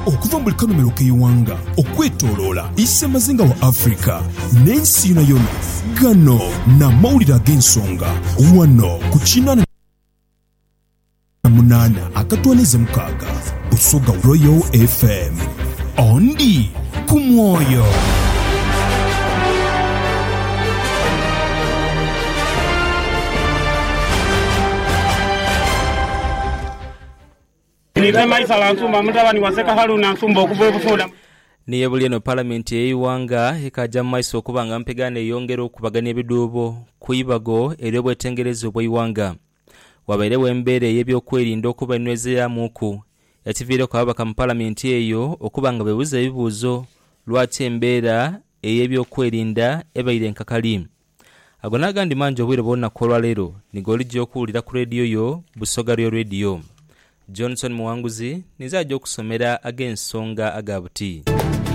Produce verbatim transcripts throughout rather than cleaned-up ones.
okuva mu likanomero k'eiwanga okwetooloola issemazinga wa Afrika n'ensi yonna yonna. Gano n'amawulire ag'ensonga wano ku kinaana na munaana akatwaniza mukaaga Busoga Royal F M. Ondi ku mwoyo. Niye buli eno parliament y'eiwanga ekajja mu maaso okuba nga mpegana eyongera okubaganya ebiduubo ku ibago ery'obwetengereza obw'eiwanga. Wabeerewo embeera ey'ebyokwerinda okuba enywezeramuku yakiviireko ababaka mu parliament eyo okuba nga beebuuza ebibuuzo lwaki embeera ey'ebyokwerinda ebaire enkakali. Ago n'agandi mangi obwire bw'olunaku olwaleero nigo olijja okuwulira ku rediyo yo Busoga Royal Radio. Johnson Muwanguzi niza ajja okusomera ag'ensonga aga buti.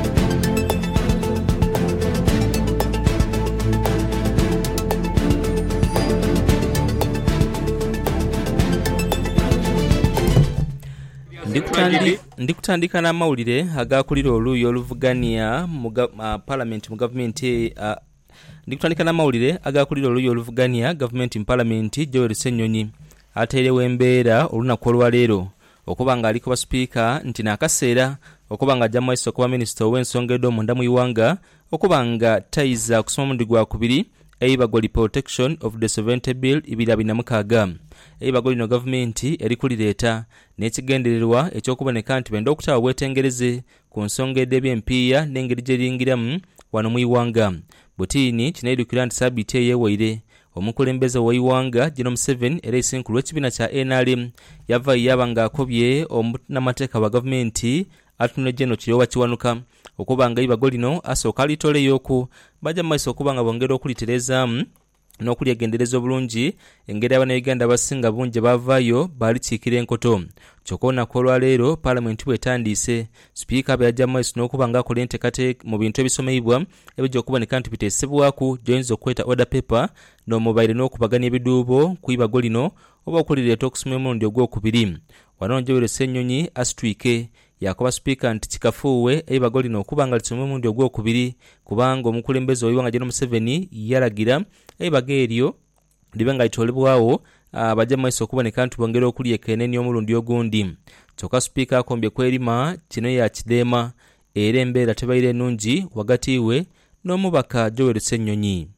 Ndikutandika n'amawulire agakulira oluuyi oluvuganya mu parliament mu government uh, ndikutandika n'amawulire agakulira oluuyi oluvuganya government mu parliament Joel Ssenyonyi atairewo embeera olunaku olwaleero okuba nga aliko baspeaker nti n'akaseera okuba nga ajja mu maaso okuba minisita ow'ensonga ed'omunda mu iwanga okuba nga tayiza kusoma omundi gwa kubiri eibagoli protection of the sovereignty bill ibiri abiri na mukaaga. Eibagoli no gavumenti eri kulireeta n'ekigendererwa eky'okuboneka nti benda okutawa obwetengereze ku nsonga ed'ebyempiiya n'engeri gye lingiramu wano mu iwanga. Butiini kinairukira nti sabbiiti eyeewaire omukulembeze w'eiwanga General Museveni era isinkulu w'ekibiina kya N R M yavaayo yaba ng'akobye omunnamateeka wa gavumenti Attorney General Kiryowa Kiwanuka okuba nga ibago lino asooka alitooleyooku bajja mu maaso okuba nga bongera okulitereezaamu n'okulyegendereza obulungi engeri abannayuganda abasinga bungi baavaayo baalikiikira enkoto. Kyokka olunaku olwaleero parliament bw'etandiise sipiika bwe yajja mu maaso n'okuba nga akola enteekateeka mu bintu ebisomeibwa ebijja okuboneka nti biteesebwaku gy'oyinza okweta order paper n'omubaire n'okubaganya ebiduubo ku ibago lino oba okulireeta okusoma omulundi ogwokubiri. Wano Joel Ssenyonyi asitwike yakoba speaker nti kikafuuwe eibago lino okuba nga lisoma omulundi ogwokubiri kubanga omukulembeze w'eiwanga General Museveni yalagira eibago eryo libe nga litoolebwawo abajja mu maaso okuboneka nti bongera okulyekeenenya omulundi ogundi. Kyokka speaker akombye kwerima kino yakideema era embeera tebaire ennungi wagati we n'omubaka Joel Ssenyonyi.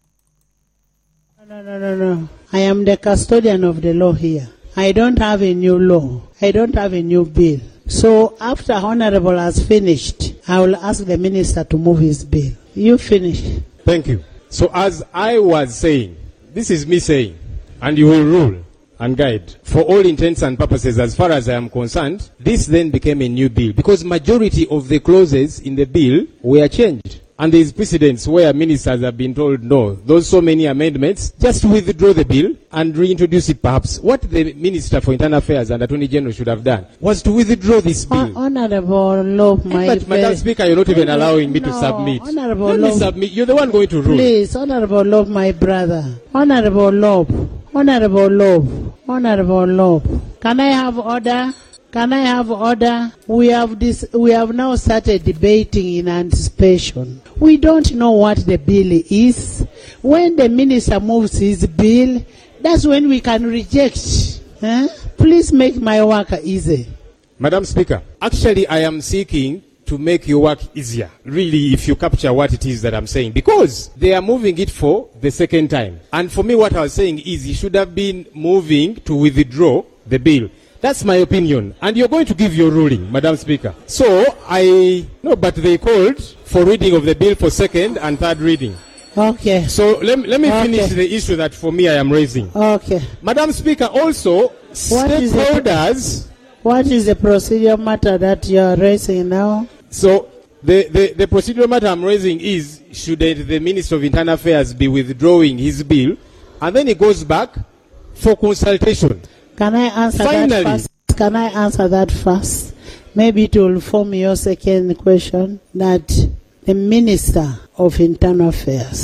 No, no, no, no. I am the custodian of the law here. I don't have a new law. I don't have a new bill. So after Honorable has finished, I will ask the minister to move his bill. You finish. Thank you. So as I was saying, this is me saying, and you will rule and guide. For all intents and purposes, as far as I am concerned, this then became a new bill because majority of the clauses in the bill were changed. And there is precedents where ministers have been told, no, those so many amendments, just withdraw the bill and reintroduce it perhaps. What the Minister for Internal Affairs and Attorney General should have done was to withdraw this bill. Honorable Love, my... But, Madam Speaker, you're not even allowing me no, to submit. Honorable Let Love, me submit. You're the one going to rule. Please, Honorable Love, my brother. Honorable Love, Honorable Love, Honorable Love. Can I have order? Can I have order? We have this. We have now started debating in anticipation. We don't know what the bill is. When the minister moves his bill, that's when we can reject. Huh? Please make my work easy. Madam Speaker, actually I am seeking to make your work easier, really, if you capture what it is that I'm saying, because they are moving it for the second time. And for me, what I was saying is you should have been moving to withdraw the bill. That's my opinion. And you're going to give your ruling, Madam Speaker. So, I... No, but they called for reading of the bill for second and third reading. Okay. So, let, let me okay. finish the issue that for me I am raising. Okay. Madam Speaker, also, what stakeholders... Is the, what is the procedural matter that you are raising now? So, the, the, the procedural matter I'm raising is, should the, the Minister of Internal Affairs be withdrawing his bill, and then he goes back for consultation. Can I answer Finally. that first? Can I answer that first? Maybe it will form your second question, that the Minister of Internal Affairs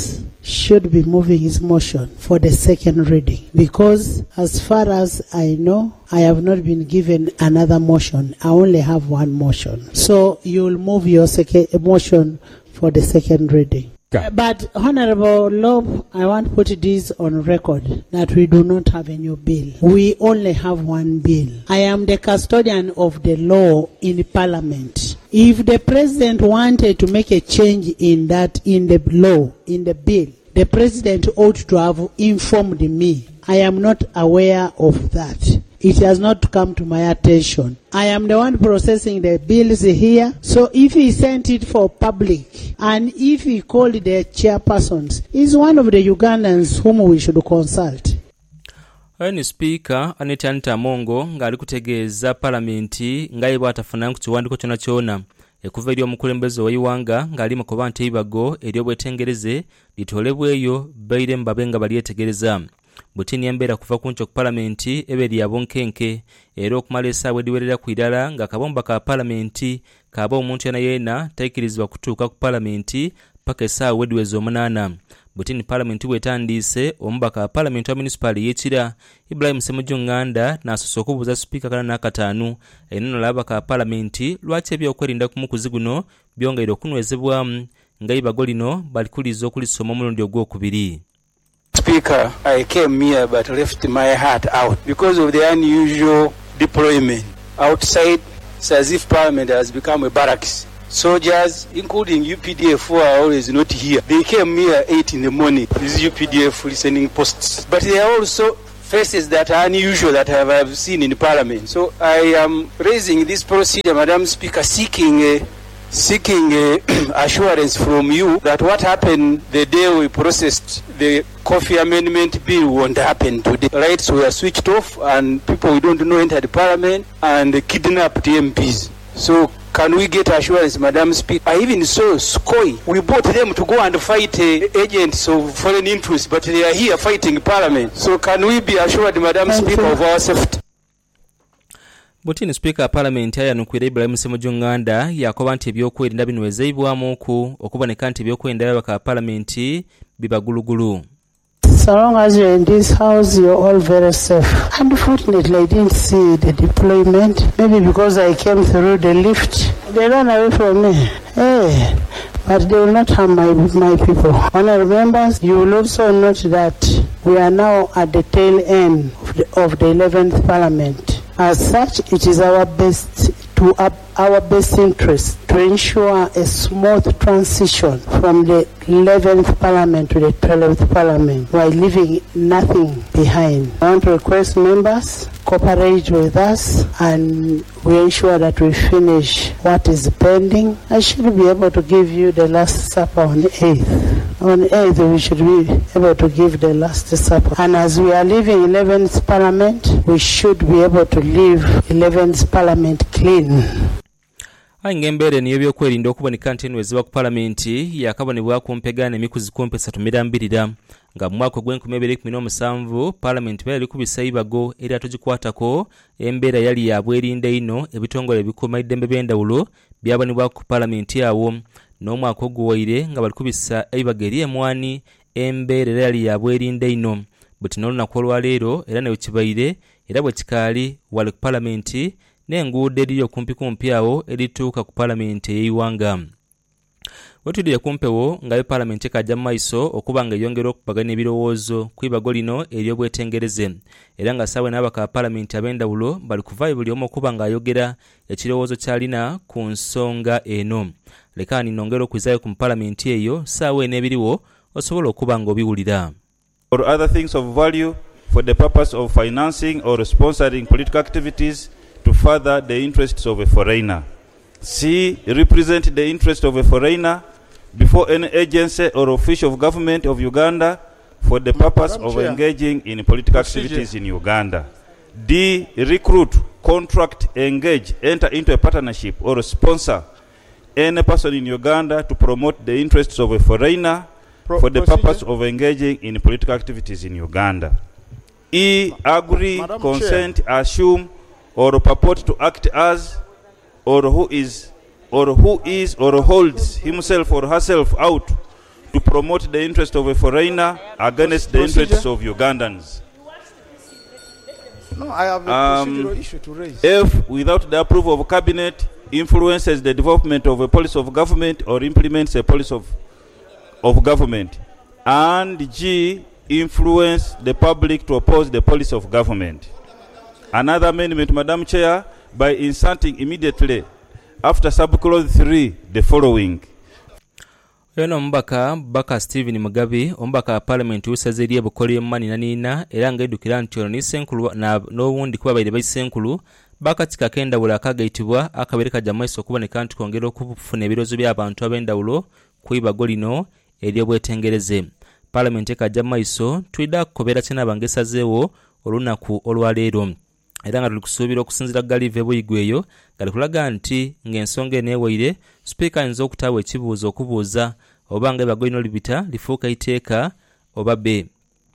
should be moving his motion for the second reading, because as far as I know, I have not been given another motion. I only have one motion. So you'll move your second motion for the second reading. Okay. But Honorable Lob, I want to put this on record that we do not have a new bill. We only have one bill. I am the custodian of the law in the Parliament. If the President wanted to make a change in that, in the law, in the bill, the President ought to have informed me. I am not aware of that. It has not come to my attention. I am the one processing the bills here. So if he sent it for public and if he called the chairpersons, he's one of the Ugandans whom we should consult. Ni speaker Anita Ntamongo ngali kutegeeza palamenti ngai bwatafuna ku kiwandiko kyona kyona ekuva eri omukulembeze wa Iwanga ngali makoba nti ibago eri obwetengereze litolebweyo baire mbabe nga balyetegereza. Butini embera kuva kuncho ku palamenti eberi abonkenke era okumala essaawa ediwerera ku idala nga kabomba ka palamenti kaba omuntu yena yena tayikirizibwa kutuuka ku palamenti paka essaawa ediweza omunaana. Butini palamenti bwetandise omubaka wa palamenti wa municipali y'Ekira Ibrahim Ssemujju Nganda n'asoose okubuuza sipiika kana n'akataanu enneno l'ababaka wa palamenti lwaki ebyokwerinda ku mukuzi guno byongeire okunywezebwamu nga ibago lino balikuliza okulisoma omulundi ogwokubiri. Speaker, I came here but left my heart out because of the unusual deployment. Outside, it's as if Parliament has become a barracks. Soldiers, including U P D F, who are always not here. They came here at eight in the morning, these U P D F listening posts. But they are also faces that are unusual that I have seen in Parliament. So I am raising this procedure, Madam Speaker, seeking a seeking uh, assurance from you that what happened the day we processed the Coffee Amendment Bill won't happen today. Lights were switched off and people we don't know entered the Parliament and kidnapped M Ps. So can we get assurance, Madam Speaker? I even saw Skoi. We bought them to go and fight uh, agents of foreign interests, but they are here fighting Parliament. So can we be assured, Madam Speaker, of our safety? Butini speaker parliament ayanukwira Ibrahim Ssemujju Nganda yakoba nti ebyokwerinda binwezeibwamu ku okuboneka nti ebyokwerinda baka parliament bibagulugulu. So long as you're in this house, you're all very safe. Unfortunately, I didn't see the deployment. Maybe because I came through the lift. They ran away from me. Hey, but they will not harm my, my people. Honourable members, you will also note that we are now at the tail end of the, of the eleventh Parliament. As such, it is our best to uh, our best interest to ensure a smooth transition from the eleventh Parliament to the twelfth Parliament while leaving nothing behind. I want to request members cooperate with us and we ensure that we finish what is pending. I should be able to give you the last supper on the eighth. On the eighth, we should be able to give the last supper. And as we are leaving eleventh Parliament, we should be able to leave eleventh Parliament clean. Angembere niyo byokwerinda okuboneka nti enwezebwa ku palamenti yakabonebwa ku mpegana emikuzi kumpe esatu mirambirira nga mu mwaka gw'enkumi bbiri kumi n'omusanvu palamenti bali kubisa ibago eri atugikwatako embeera yali yabwerinda ino ebitongole ebikuuma eddembe by'endawulo byabonebwa ku palamenti awo n'omwaka ogw'owaire nga bali kubisa ibago eri emwani embeera yali yabwerinda ino buti n'olunaku olwaleero era ne wekibaire era bwe kikaali wali ku palamenti n'enguudo eriri okumpi kumpi awo erituuka ku palamenti ey'Iwanga. Wetudde kumpewo nga palamenti ekajja mu maiso okuba nga eyongera okupaganya ebirowoozo ku ibago lino ery'obwetengereze era nga ssaawa n'abaka palamenti ab'endawulo bali kuvaayo buli omu okuba ng'ayogera ekirowoozo ky'alina ku nsonga eno. Leka ninongera okuzaayo ku palamenti eyo ssaawa eno ebiriwo osobola okuba ng'obiwulira. Or other things of value for the purpose of financing or sponsoring political activities to further the interests of a foreigner. C. Represent the interest of a foreigner before any agency or official of government of Uganda for the purpose Madam of Chair. Engaging in political Procedure. Activities in Uganda. D. Recruit, contract, engage, enter into a partnership or sponsor any person in Uganda to promote the interests of a foreigner Pro- for the procedure. Purpose of engaging in political activities in Uganda. E. Agree, Madam consent, Chair. Assume, or purport to act as, or who is, or who is, or holds himself or herself out to promote the interest of a foreigner against the Procedure? interests of Ugandans. No, I have a Um, procedural issue to raise. F, without the approval of cabinet, influences the development of a policy of government or implements a policy of, of government. And G, influence the public to oppose the policy of government. Another amendment, Madam Chair, by inserting immediately after subclause three the following. Yono mbaka Baka Stephen Mugabe ombaka parliament usaze lye bukole mani na nina era ngedukira nti ono nisenkulu na n'obundi kuba baire bayisenkulu bakatika kenda bula akagaitibwa akabereka jamaiso kuboneka nti kongera okufuna ebirozo by'abantu ab'endawulo kuiba golino eryobwetengereze. Parliament ekajja maiso twida kukobera kyena bangesazeewo olunaku olwaleero era nga tuli kusuubira okusinzira galive buyigweyo gali kulaga nti ng'ensonga eneewaire speaker ayinza okutaawa ekibuuzo okubuuza oba nga ebagolino libita lifuuka iteeka oba be.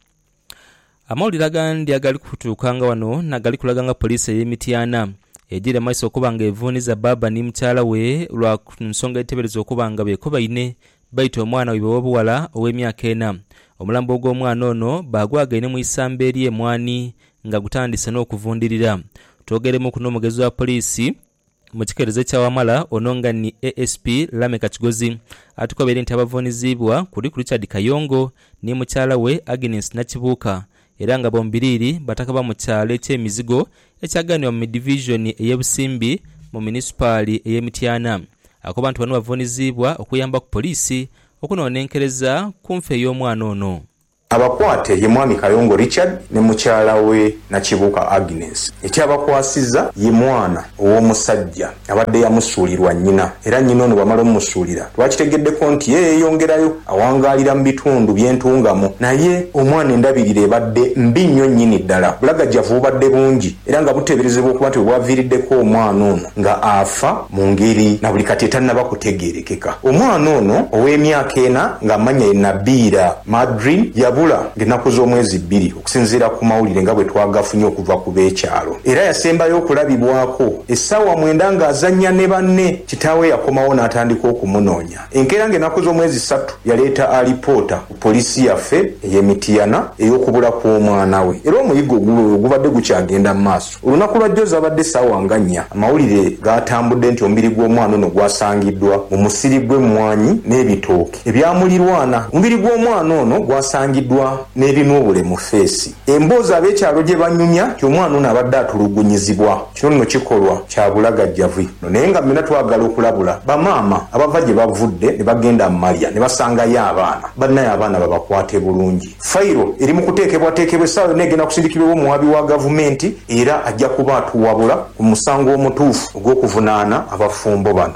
Amawulire agandi agali kutuukanga wano nagali kulaga nga poliisi ey'Emityana ejjire maiso okuba nga evuuniza baba ni mukyala we lwa nsonga etebereza okuba nga beeko baine bayita omwana wibe w'obuwala ow'emyaka ena. Omulambo gw'omwana ono baagwagaine mu isamba eri emwani nga gutandise n'okuvundirira. Twogeremu kuno omugezi wa poliisi mu kikerezo kya Wamala ononga ni A S P Lameka Kigozi atukobere nti abavuunizibwa kuli ku Richard Kayongo ni mukyala we Agnes Nakibuuka era nga bombiriri batakaba mu kyalo eky'emizigo ekyaganibwa mu division ey'Ebusimbi mu municipali ey'Emityana. Akoba nti bano bavuunizibwa okuyamba ku poliisi okunoonenkereza ku nfe y'omwana ono. Abakwate ye mwami Kayongo Richard ne mukyala we Nakibuuka Agnes. Ekyabakwasiza ye mwana ow'omusajja abadde yamusuulirwa nnyina era nnyina ono bwamala omusuulira twakitegeddeko nti ye yeeyongerayo awangaalira mu bitundu by'entungamu naye omwana endabirira ebadde mbi nnyo nnyini ddala bulagajjavu bubadde bungi era nga buteeberezebwa okuba nti bwaviiriddeko omwana ono nga afa mu ngeri na buli kati etannaba kutegeerekeka. Omwana ono ow'emyaka ena ng'amannya ye Nabiira Madrin yabu ng'ennaku z'omwezi bbiri okusinziira ku mawulire nga bwe twagafunye okuva ku b'ekyalo era yasembayo okulabibwako essaawa mwenda ng'azannya ne banne kitaawe yakomawo n'atandika okumunoonya. Enkeera ng'ennaku z'omwezi ssatu yaleeta alipoota ku poliisi yaffe ey'Emityana ey'okubula kw'omwana we era omuyiggo ogulwo gubadde gukyagenda mu maaso. Olunaku lwa jjo zabadde essaawa nga nnya amawulire gaatambudde nti omubiri gw'omwana ono gwasangiddwa mu musiri gw'emmwanyi n'ebitooke ebyamulirwana. Omubiri gw'omwana ono gwasangiddwa n'ebinuubule mu feesi. Emboozi ab'ekyalo gye banyumya ti omwana ono abadde atulugunyizibwa. Kino nno kikolwa kya bulagajjavu. Naye nga mmena twagala okulabula bamaama abava gye bavudde ne bagenda mu Malya ne basangayo abaana bannayo abaana babakwate bulungi. Fayiro eri mu kuteekebwateekebwa essaawa yonna egenda kusindikibwa omuwabi wa gavumenti era ajja kuba atuwabula ku musango omutuufu ogw'okuvunaana abafumbo bano.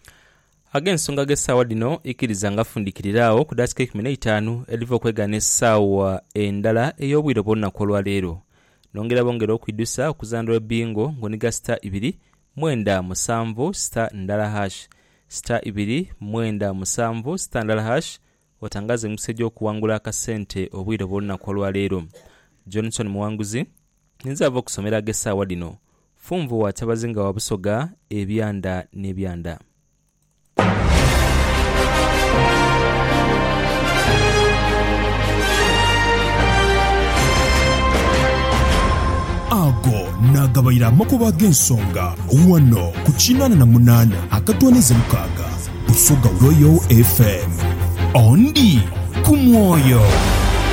Ag'ensonga g'essaawa dino ikkiriza nga fundikirirawo ku dakiika ekumi n'etaano eriva okwegana essaawa endala ey'obwire bw'olunaku olwaleero. Nongera bongera okwidusa okuzandula ebbingo ng'oniga sita ibiri mwenda musanvu sita ndala hash sita ibiri mwenda musanvu sita ndala hash otangaza emikisa gy'okuwangula akasente obwire bw'olunaku olwaleero. Johnson Muwanguzi nzava okusomera ag'essaawa dino. Funvu wa Kyabazinga wa Busoga ebyanda n'ebyanda. ago nagabayira amakuba g'ensonga wano ku kinaana na munaana akatwaniza mukaaga Busoga Royal F M ondi ku mwoyo.